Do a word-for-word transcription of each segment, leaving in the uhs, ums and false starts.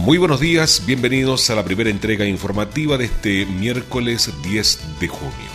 Muy buenos días, bienvenidos a la primera entrega informativa de este miércoles diez de junio.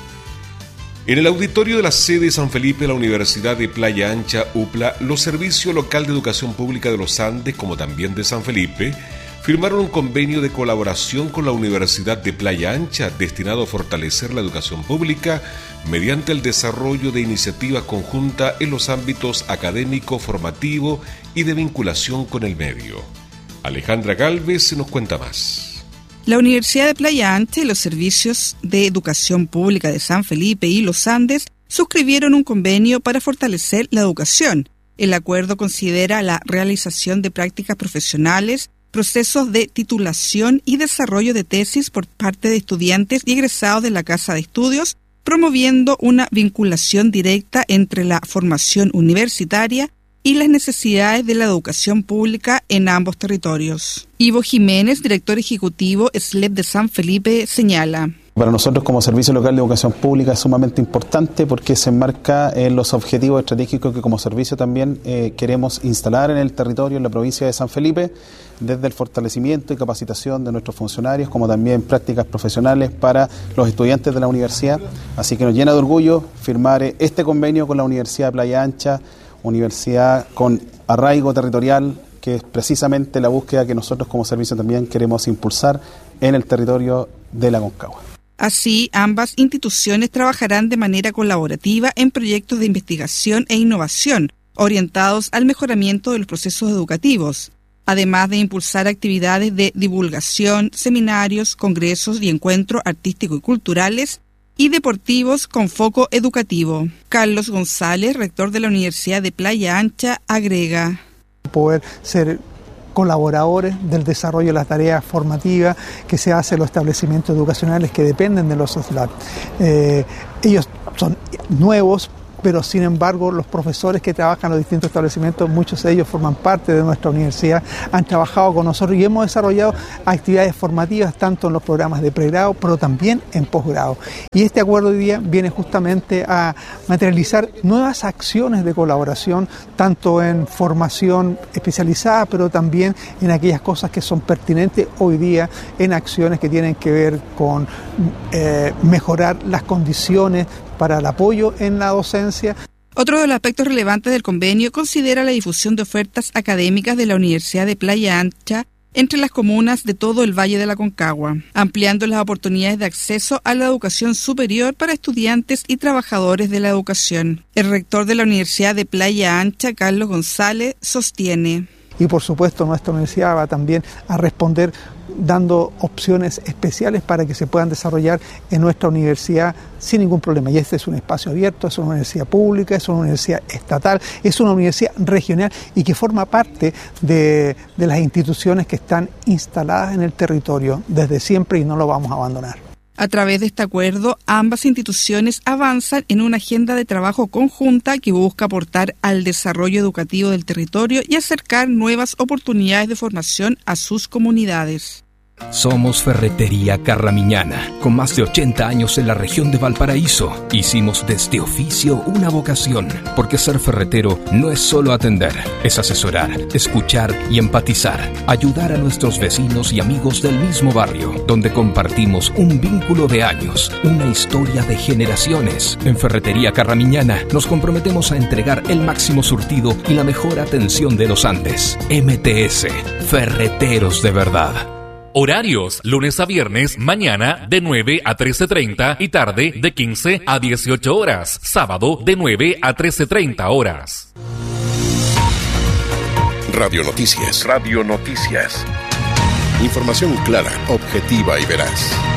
En el auditorio de la sede de San Felipe de la Universidad de Playa Ancha, U P L A, los Servicios Local de Educación Pública de los Andes, como también de San Felipe, firmaron un convenio de colaboración con la Universidad de Playa Ancha destinado a fortalecer la educación pública mediante el desarrollo de iniciativas conjuntas en los ámbitos académico, formativo y de vinculación con el medio. Alejandra Gálvez nos cuenta más. La Universidad de Playa Ancha y los Servicios de Educación Pública de San Felipe y los Andes suscribieron un convenio para fortalecer la educación. El acuerdo considera la realización de prácticas profesionales, procesos de titulación y desarrollo de tesis por parte de estudiantes y egresados de la Casa de Estudios, promoviendo una vinculación directa entre la formación universitaria y las necesidades de la educación pública en ambos territorios. Ivo Jiménez, director ejecutivo S L E P de San Felipe, señala: Para nosotros como Servicio Local de Educación Pública es sumamente importante porque se enmarca en los objetivos estratégicos que como servicio también eh, queremos instalar en el territorio, en la provincia de San Felipe, desde el fortalecimiento y capacitación de nuestros funcionarios, como también prácticas profesionales para los estudiantes de la universidad. Así que nos llena de orgullo firmar este convenio con la Universidad de Playa Ancha, universidad con arraigo territorial, que es precisamente la búsqueda que nosotros como servicio también queremos impulsar en el territorio de la Concagua. Así, ambas instituciones trabajarán de manera colaborativa en proyectos de investigación e innovación, orientados al mejoramiento de los procesos educativos, además de impulsar actividades de divulgación, seminarios, congresos y encuentros artísticos y culturales y deportivos con foco educativo. Carlos González, rector de la Universidad de Playa Ancha, agrega: Poder ser colaboradores del desarrollo de las tareas formativas que se hace en los establecimientos educacionales que dependen de los S L A P. Eh, ellos son nuevos, pero sin embargo los profesores que trabajan en los distintos establecimientos, muchos de ellos forman parte de nuestra universidad, han trabajado con nosotros y hemos desarrollado actividades formativas tanto en los programas de pregrado, pero también en posgrado. Y este acuerdo hoy día viene justamente a materializar nuevas acciones de colaboración, tanto en formación especializada, pero también en aquellas cosas que son pertinentes hoy día, en acciones que tienen que ver con eh, mejorar las condiciones para el apoyo en la docencia. Otro de los aspectos relevantes del convenio considera la difusión de ofertas académicas de la Universidad de Playa Ancha entre las comunas de todo el Valle de la Concagua, ampliando las oportunidades de acceso a la educación superior para estudiantes y trabajadores de la educación. El rector de la Universidad de Playa Ancha, Carlos González, sostiene: Y por supuesto nuestra universidad va también a responder dando opciones especiales para que se puedan desarrollar en nuestra universidad sin ningún problema. Y este es un espacio abierto, es una universidad pública, es una universidad estatal, es una universidad regional y que forma parte de, de las instituciones que están instaladas en el territorio desde siempre y no lo vamos a abandonar. A través de este acuerdo, ambas instituciones avanzan en una agenda de trabajo conjunta que busca aportar al desarrollo educativo del territorio y acercar nuevas oportunidades de formación a sus comunidades. Somos Ferretería Carramiñana, con más de ochenta años en la región de Valparaíso. Hicimos de este oficio una vocación, porque ser ferretero no es solo atender, es asesorar, escuchar y empatizar, ayudar a nuestros vecinos y amigos del mismo barrio, donde compartimos un vínculo de años, una historia de generaciones. En Ferretería Carramiñana nos comprometemos a entregar el máximo surtido y la mejor atención de los Andes. M T S, Ferreteros de verdad. Horarios, lunes a viernes, mañana de nueve a trece treinta y tarde de quince a dieciocho horas. Sábado de nueve a trece treinta horas. Radio Noticias. Radio Noticias. Información clara, objetiva y veraz.